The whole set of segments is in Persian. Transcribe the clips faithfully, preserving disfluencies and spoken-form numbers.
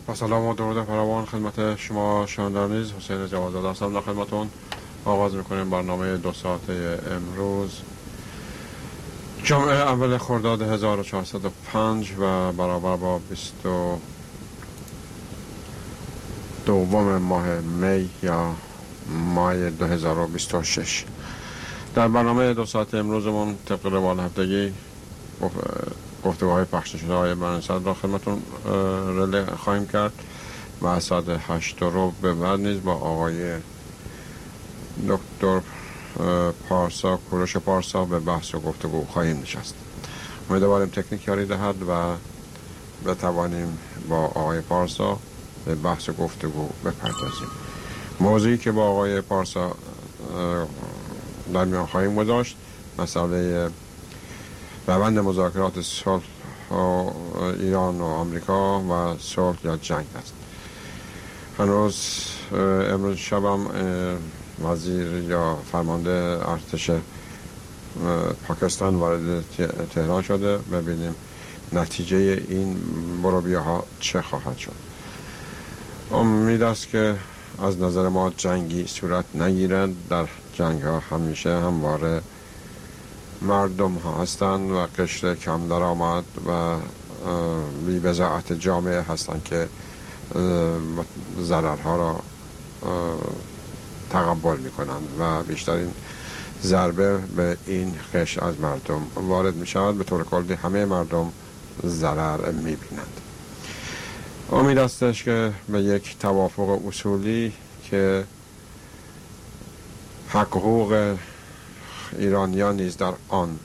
با سلام و درود فراوان خدمت شما شنوندگان عزیز، حسین جوادزاده هستم در خدمتتون. آغاز میکنیم برنامه دو ساعته امروز جمعه اول خرداد هزار و چهارصد و پنج و برابر با بیست و دوم ماه می یا مای دو هزار و بیست و شش. در برنامه دو ساعت امروزمون طبق روال هفتگی گفتگوهای پخش شده های برنامه‌نویسان را خدمتتون رله خواهیم کرد و از ساعت هشت رو به بعد نیز با آقای دکتر پارسا کوروش پارسا به بحث و گفتگو خواهیم نشست. امیدواریم تکنیک یاری دهد و بتوانیم با آقای پارسا به بحث و گفتگو بپردازیم. موضوعی که با آقای پارسا در میان خواهیم گذاشت مسئله روند مذاکرات صلح ایران و آمریکا و صلح یا جنگ است. هنوز امروز شبم وزیر یا فرمانده ارتش پاکستان وارد تهران شده. ببینیم نتیجه این بروبیه ها چه خواهد شد. امید است که از نظر ما جنگی صورت نگیرد. در جنگ ها همیشه همواره مردم ها هستند و قشر کم درآمد و بی بضاعت جامعه هستند که ضررها را تقبل می کنند و بیشترین ضربه به این قشر از مردم وارد می شود. به طور کلی همه مردم ضرر می بینند. امید استش که به یک توافق اصولی که حق حقوق ایرانیان نیز در آن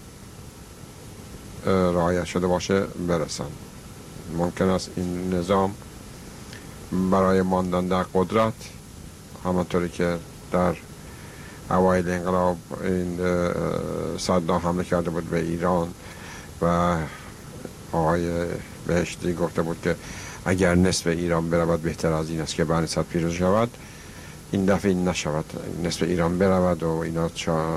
رعایت شده باشه برسند. ممکن است این نظام برای ماندن در قدرت همانطوری که در اوایل انقلاب این صدام حمله کرده بود به ایران و آقای بهشتی گفته بود که اگر نصف ایران برود بهتر از این است که به نسبت پیروز شود، این دفعه این نشود، نصف ایران برود و اینا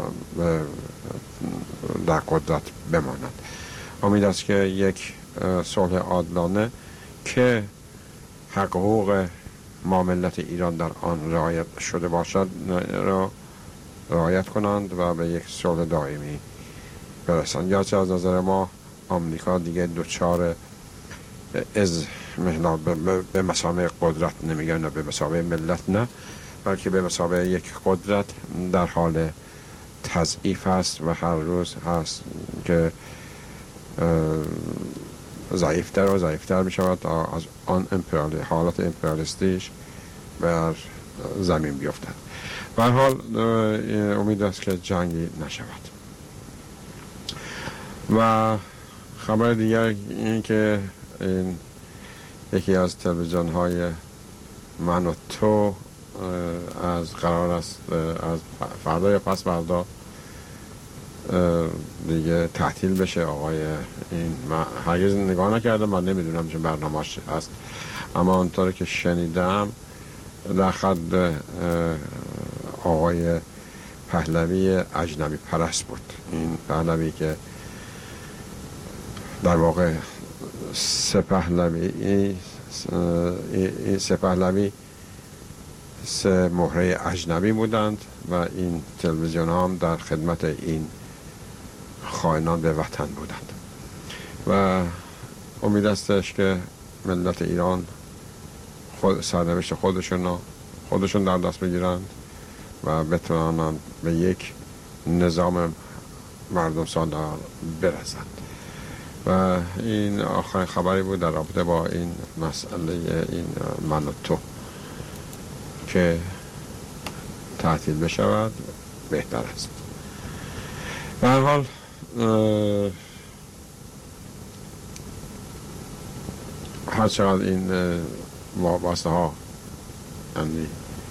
در قدرت بماند. امید است که یک صلح عادلانه که حق حقوق ما ملت ایران در آن رعایت شده باشد را رعایت کنند و به یک صلح دائمی برسند. گرچه از نظر ما آمریکا دیگه دوچار از مهنات به مسابقه قدرت نمیگن و به مسابقه ملت نه، بلکه به مسابقه یک قدرت در حال تضعیف است و هر روز هست که ضعیفتر و ضعیفتر می شود تا از آن امپریالی حالت امپریالیستیش بر زمین بیفتد. به هر حال امید است که جنگی نشود. و خبر دیگر این که این یکی از تلویزیون های من و تو از قرار است از فردا یا پس فردا دیگه تعطیل بشه. آقای این من هرگز نگاه نکردم، من نمیدونم چه برنامه‌اش هست، اما اونطوری که شنیدم در خط آقای پهلوی اجنبی پرست بود. این پهلوی که در واقع سه پهلوی این سه پهلوی سه مهره اجنبی بودند و این تلویزیون هم در خدمت این خائنان به وطن بودند و امید استش که ملت ایران خود سرنوشت خودشون خودشون در دست بگیرند و بتوانند به یک نظام مردم سالار برسند. و این آخرین خبری بود در رابطه با این مسئله این من و تو که تعطیل بشود بهتر است. به هر حال هر چقدر این وابسته ها یعنی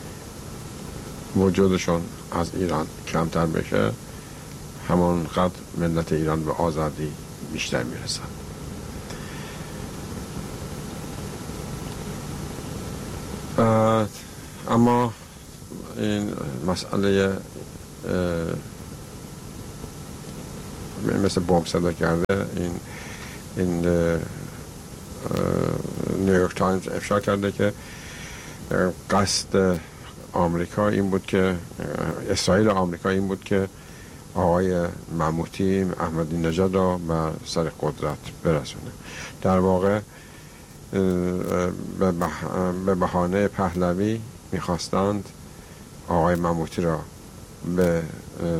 وجودشون از ایران کمتر بشه، همانقدر ملت ایران به آزادی بیشتر میرسن. اما این مسئله مثل بمب صدا کرده. این این نیویورک تایمز افشا کرده که قصد آمریکا این بود که اسرائیل آمریکا این بود که آقای مموتی احمدی نژاد را به سر قدرت برسونه. در واقع به بهانه پهلوی میخواستند آقای مموتی را به